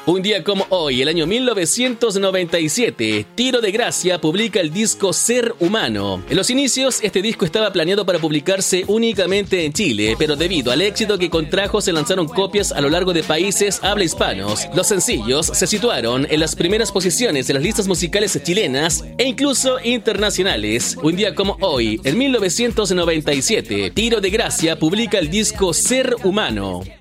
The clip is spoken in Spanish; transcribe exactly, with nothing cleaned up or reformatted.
Un día como hoy, el año mil novecientos noventa y siete, Tiro de Gracia publica el disco Ser Humano. En los inicios, este disco estaba planeado para publicarse únicamente en Chile, pero debido al éxito que contrajo se lanzaron copias a lo largo de países habla hispanos. Los sencillos se situaron en las primeras posiciones de las listas musicales chilenas e incluso internacionales. Un día como hoy, en mil novecientos noventa y siete, Tiro de Gracia publica el disco Ser Humano.